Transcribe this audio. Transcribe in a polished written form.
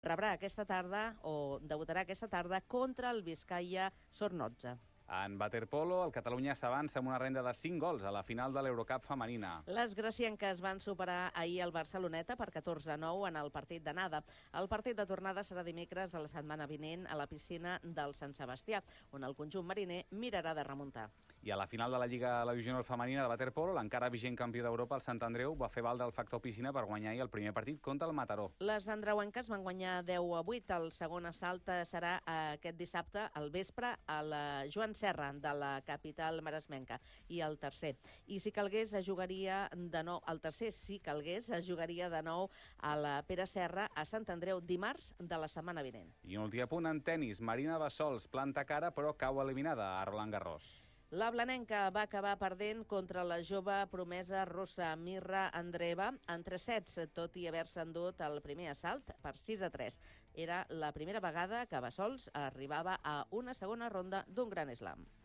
rebrà aquesta tarda, o debutarà aquesta tarda, contra el Vizcaya Zornotza. En waterpolo, el Catalunya s'avança amb una renda de 5 gols a la final de l'Eurocup femenina. Les gracienques van superar ahir el Barceloneta per 14-9 en el partit d'anada. El partit de tornada serà dimecres de la setmana vinent a la piscina del Sant Sebastià, on el conjunt mariner mirarà de remuntar. I a la final de la Lliga la Divisió Nord femenina de waterpolo, l'encara vigent campió d'Europa, el Sant Andreu, va fer valdre el factor piscina per guanyar el primer partit contra el Mataró. Les andreuenques van guanyar 10-8. El segon assalt serà aquest dissabte al vespre a la Joan Serra de la capital maresmenca. I el tercer. I si calgués, jugaria de nou. El tercer, si calgués, jugaria de nou a la Pere Serra a Sant Andreu dimarts de la setmana vinent. I un últim apunt en tennis. Marina Bassols planta cara però cau eliminada a Roland Garros. La blanenca va acabar perdent contra la jove promesa russa Mirra Andreeva en 3 sets, tot i haver-se endut el primer assalt per 6-3. Era la primera vegada que Bassols arribava a una segona ronda d'un Grand Slam.